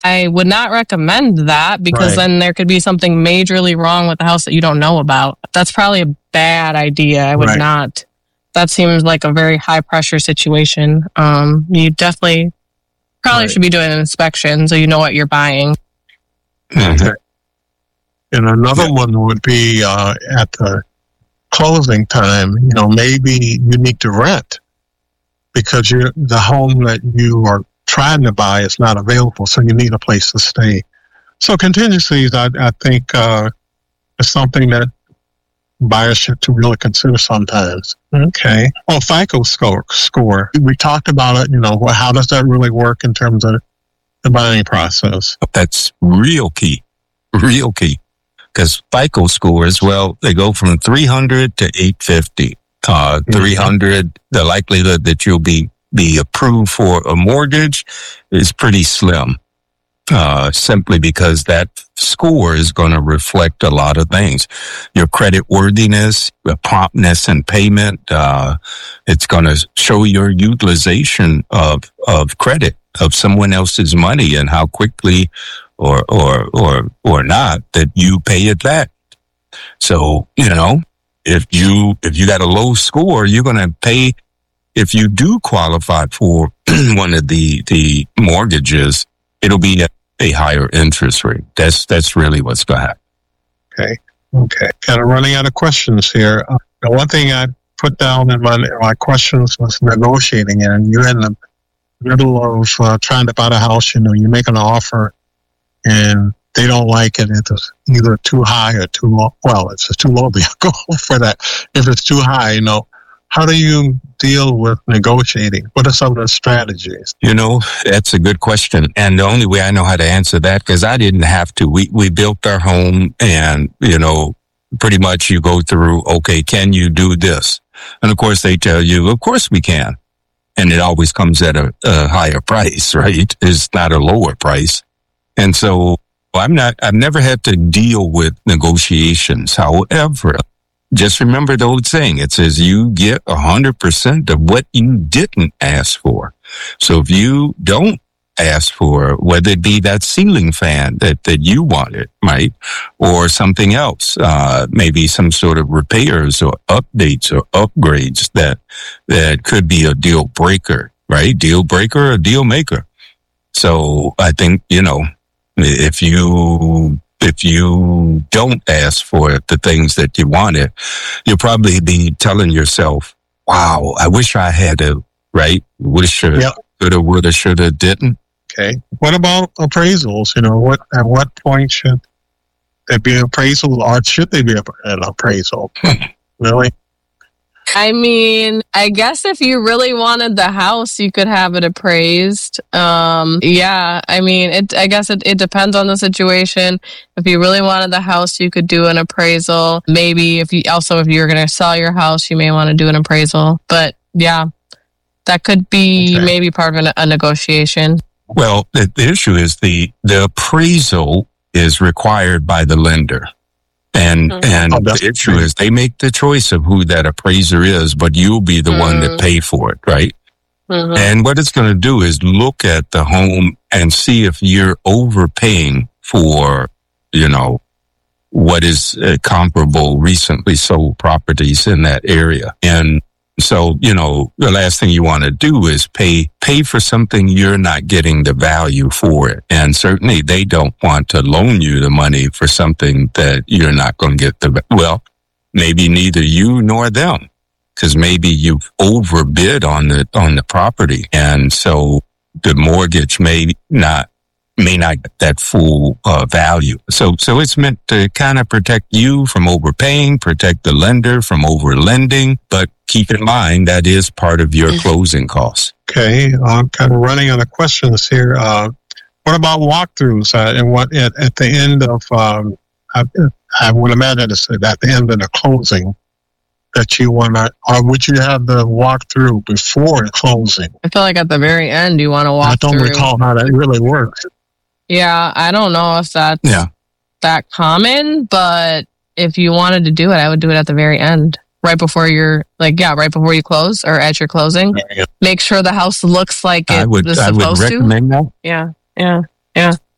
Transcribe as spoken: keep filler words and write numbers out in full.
I would not recommend that because right. then there could be something majorly wrong with the house that you don't know about. That's probably a bad idea. I would right. not. That seems like a very high pressure situation. Um, you definitely probably right. should be doing an inspection so you know what you're buying. Mm-hmm. And another yeah. one would be uh, at the closing time, you know, maybe you need to rent because you're, the home that you are trying to buy is not available, so you need a place to stay. So contingencies, I, I think, uh, is something that buyers should to really consider sometimes. Okay. Well, FICO score, score. We talked about it, you know, well, how does that really work in terms of the buying process? That's real key, real key. Because FICO scores, well, they go from three hundred to eight fifty. Uh, mm-hmm. three hundred, the likelihood that you'll be be approved for a mortgage is pretty slim, uh, simply because that score is going to reflect a lot of things. Your credit worthiness, the promptness in payment, uh, it's going to show your utilization of, of credit, of someone else's money and how quickly or, or, or, or not that you pay it back. So, you know, if you, if you got a low score, you're going to pay. If you do qualify for one of the, the mortgages, it'll be at a higher interest rate. That's that's really what's going to happen. Okay. Okay. Kind of running out of questions here. Uh, the one thing I put down in my, my questions was negotiating, and you're in the middle of uh, trying to buy a house. You know, you make an offer, and they don't like it. It's either too high or too low. Well, it's too low. They'll go for that. If it's too high, you know, how do you deal with negotiating? What are some of the strategies? You know, that's a good question. And the only way I know how to answer that, because I didn't have to. We we built our home and, you know, pretty much you go through, okay, can you do this? And of course they tell you, of course we can. And it always comes at a, a higher price, right? It's not a lower price. And so I'm not, I've never had to deal with negotiations. However, just remember the old saying. It says you get a hundred percent of what you didn't ask for. So if you don't ask for, whether it be that ceiling fan that, that you wanted, right? Or something else, uh, maybe some sort of repairs or updates or upgrades that, that could be a deal breaker, right? Deal breaker or deal maker. So I think, you know, if you, If you don't ask for it, the things that you wanted, you'll probably be telling yourself, wow, I wish I had a, right? Wish, yep. coulda, woulda, shoulda, didn't. Okay. What about appraisals? You know, what at what point should there be an appraisal or should they be an appraisal? Really? I mean, I guess if you really wanted the house, you could have it appraised. Um, yeah, I mean, it. I guess it, it depends on the situation. If you really wanted the house, you could do an appraisal. Maybe if you also, if you're going to sell your house, you may want to do an appraisal. But yeah, that could be okay. maybe part of a, a negotiation. Well, the, the issue is the, the appraisal is required by the lender. And, mm-hmm. and oh, the issue is they make the choice of who that appraiser is, but you'll be the mm-hmm. one that pay for it, right? Mm-hmm. And what it's going to do is look at the home and see if you're overpaying for, you know, what is uh, comparable recently sold properties in that area. And so, you know, the last thing you want to do is pay, pay for something you're not getting the value for it. And certainly they don't want to loan you the money for something that you're not going to get the, well, maybe neither you nor them, because maybe you've overbid on the, on the property. And so the mortgage may not, may not get that full uh, value. So, so it's meant to kind of protect you from overpaying, protect the lender from overlending, but keep in mind that is part of your closing costs. Okay, I'm kind of running out of questions here. Uh, what about walkthroughs? Uh, and what at, at the end of, um, I, I would imagine it's at the end of the closing that you want to, or would you have the walkthrough before closing? I feel like at the very end you want to walk through. I don't through. recall how that really works. Yeah, I don't know if that's yeah. that common, but if you wanted to do it, I would do it at the very end. Right before you're, like, yeah, right before you close or at your closing. Make sure the house looks like it I would, was I supposed would recommend to. that. Yeah, yeah, yeah.